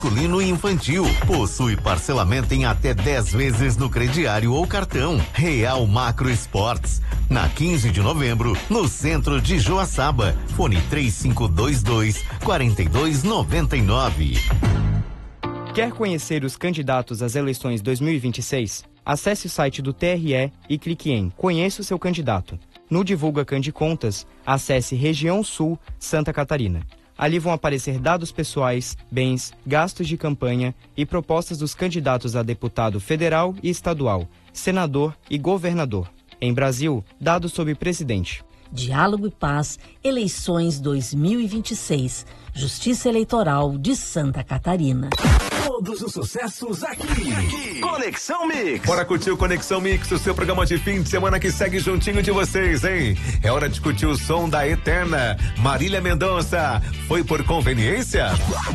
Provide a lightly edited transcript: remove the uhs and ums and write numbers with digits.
masculino e infantil. Possui parcelamento em até 10 vezes no crediário ou cartão. Real Macro Esportes. Na 15 de novembro, no centro de Joaçaba. Fone 3522-4299. Quer conhecer os candidatos às eleições 2026? Acesse o site do TRE e clique em Conheça o seu candidato. No Divulga Candicontas, acesse Região Sul, Santa Catarina. Ali vão aparecer dados pessoais, bens, gastos de campanha e propostas dos candidatos a deputado federal e estadual, senador e governador. Em Brasil, dados sobre presidente. Diálogo e Paz, eleições 2026. Justiça Eleitoral de Santa Catarina. Todos os sucessos aqui. Conexão Mix. Bora curtir o Conexão Mix, o seu programa de fim de semana que segue juntinho de vocês, hein? É hora de curtir o som da eterna Marília Mendonça. Foi por conveniência?